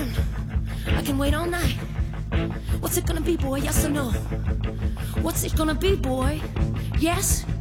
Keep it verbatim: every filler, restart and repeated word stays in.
return. I can wait all night. What's it gonna be, boy? Yes or no? What's it gonna be, boy? Yes